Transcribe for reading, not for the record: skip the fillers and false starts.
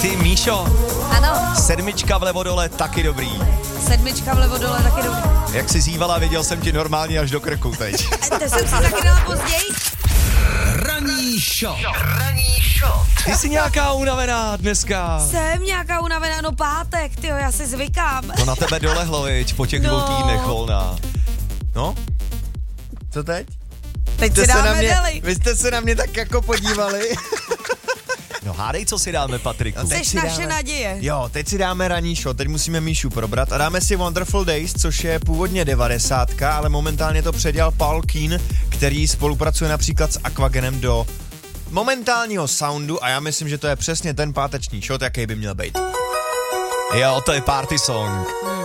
Ty, Míšo, Ano, 7 vlevo dole, taky dobrý. 7 vlevo dole, taky dobrý. Jak jsi zývala, viděl jsem ti normálně až do krku teď. To jsem si taky dala později. Ranní shot. Ranní shot. Ty jsi nějaká unavená dneska. Jsem nějaká unavená, no pátek, tyjo, já si zvykám. To na tebe dolehlo, viď, po těch 2 týdnech volná. No? Co teď? Teď si dáme deli. Vy jste se na mě tak jako podívali. No hádej, co si dáme, Patriku. teď Jsi si naše dáme- naděje. Jo, teď si dáme ranní shot, teď musíme Míšu probrat a dáme si Wonderful Days, což je původně 90, ale momentálně to předělal Paul Keen, který spolupracuje například s Aquagenem do momentálního soundu a já myslím, že to je přesně ten páteční shot, jaký by měl být. Jo, to je party song.